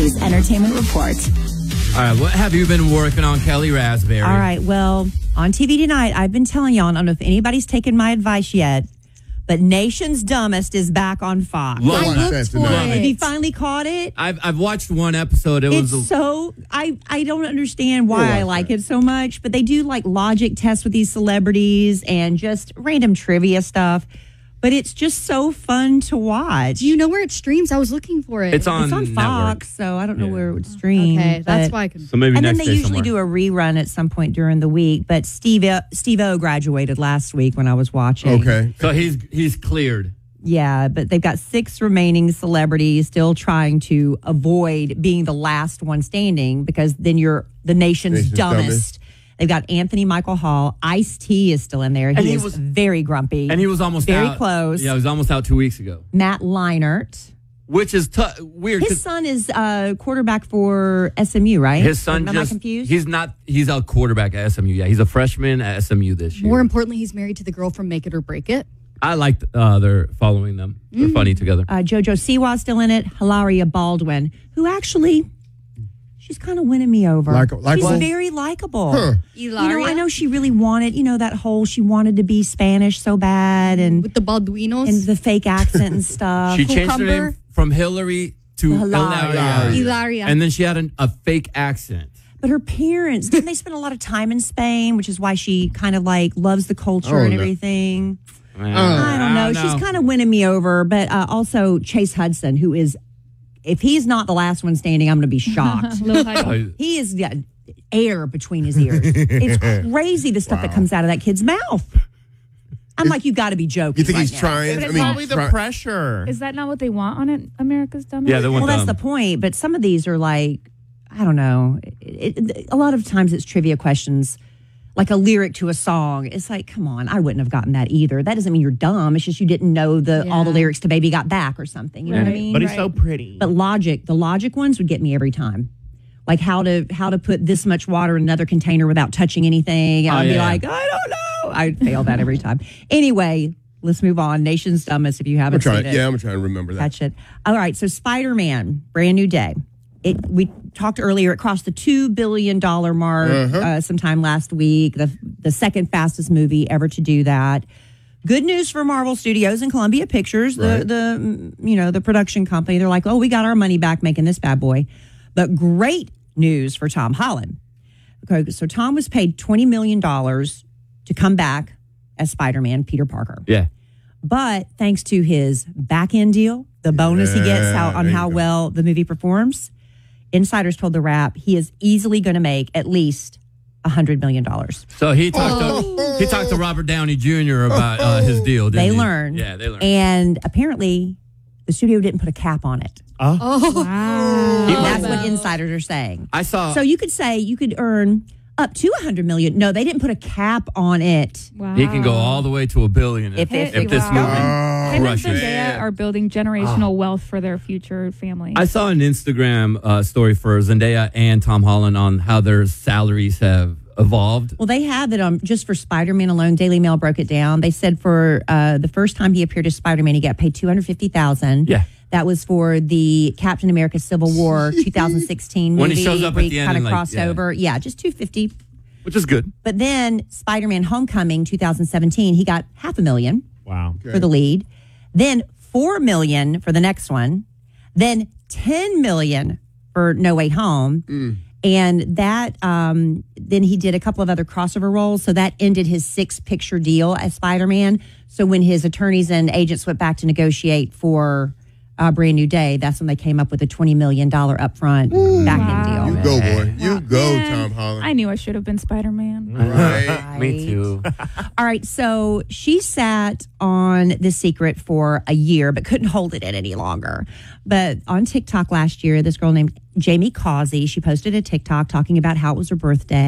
Kelly's Entertainment Report. All right, what have you been working on, Kelly Raspberry? All right, well, on TV tonight, I've been telling y'all, I don't know if anybody's taken my advice yet, but Nation's Dumbest is back on Fox. Love I it. looked for it. Have you finally caught it? I've watched one episode. I don't understand why I like it so much, but they do like logic tests with these celebrities and just random trivia stuff. But it's just so fun to watch. Do you know where it streams? I was looking for it. It's on Fox, network. so I don't know where it would stream. Okay, that's but- why I can. So maybe And then next they day usually somewhere. do a rerun at some point during the week. But Steve-O graduated last week when I was watching. Okay. So he's cleared. Yeah, but they've got 6 remaining celebrities still trying to avoid being the last one standing because then you're the nation's dumbest. They've got Anthony Michael Hall. Ice-T is still in there. He was very grumpy. And he was almost very out. close. Yeah, he was almost out 2 weeks ago. Matt Leinart. Which is weird. His son is quarterback for SMU, right? His son Am I confused? He's a quarterback at SMU. Yeah, he's a freshman at SMU this year. More importantly, he's married to the girl from Make It or Break It. I like they're following them. They're funny together. JoJo Siwa's still in it. Hilaria Baldwin, who actually, she's kind of winning me over. She's very likable. Huh. Hilaria? I know she really wanted, that whole, she wanted to be Spanish so bad and With the Balduinos. and the fake accent and stuff. She changed her name from Hillary to Hilaria. Hilaria. And then she had a fake accent. But her parents, didn't they spend a lot of time in Spain, which is why she kind of like loves the culture and everything. I don't know. She's kind of winning me over. But also Chase Hudson, who is, if he's not the last one standing, I'm going to be shocked. He is air between his ears. It's crazy the stuff that comes out of that kid's mouth. I'm like, you got to be joking. You think he's now. trying? But it's probably the pressure. Is that not what they want on it? America's Dumbest? Yeah, they want Well, that's the point. But some of these are like, I don't know. A lot of times it's trivia questions, like a lyric to a song. It's like, come on, I wouldn't have gotten that either. That doesn't mean you're dumb. It's just you didn't know all the lyrics to Baby Got Back or something. You know what I mean? But he's so pretty. But the logic ones would get me every time. Like how to put this much water in another container without touching anything. And I'd be like, I don't know. I'd fail that every time. Anyway, let's move on. Nation's Dumbest, if you haven't seen it. Yeah, I'm trying to remember that. Catch it. All right, so Spider-Man, Brand New Day. We talked earlier, it crossed the $2 billion mark sometime last week, the second fastest movie ever to do that. Good news for Marvel Studios and Columbia Pictures, the production company. They're like, oh, we got our money back making this bad boy. But great news for Tom Holland. Okay, so Tom was paid $20 million to come back as Spider-Man, Peter Parker. Yeah. But thanks to his back-end deal, the bonus he gets on how well the movie performs, insiders told The Wrap he is easily going to make at least $100 million. So he talked to Robert Downey Jr. about his deal. Didn't They he? learned. Yeah, they learned. And apparently, the studio didn't put a cap on it. wow. That's what insiders are saying. I saw. So you could say you could earn up to $100 million. No, they didn't put a cap on it. Wow. He can go all the way to $1 billion if this movie Him and crushes. Zendaya are building generational wealth for their future family. I saw an Instagram story for Zendaya and Tom Holland on how their salaries have evolved. Well, they have it just for Spider-Man alone. Daily Mail broke it down. They said for the first time he appeared as Spider-Man, he got paid $250,000. Yeah. That was for the Captain America Civil War 2016 movie. When he shows up where at the end kind and, of like, crossed over. Yeah, just $250,000. Which is good. But then Spider-Man Homecoming 2017, he got $500,000 wow. for the lead. Then $4 million for the next one. Then $10 million for No Way Home. And that, then he did a couple of other crossover roles. So that ended his 6-picture deal as Spider-Man. So when his attorneys and agents went back to negotiate for Brand New Day, that's when they came up with a $20 million upfront back-end deal. You go, boy. You go, Tom Holland. I knew I should have been Spider-Man. Right. Me too. All right, so she sat on The Secret for a year, but couldn't hold it in any longer. But on TikTok last year, this girl named Jamie Causey, she posted a TikTok talking about how it was her birthday.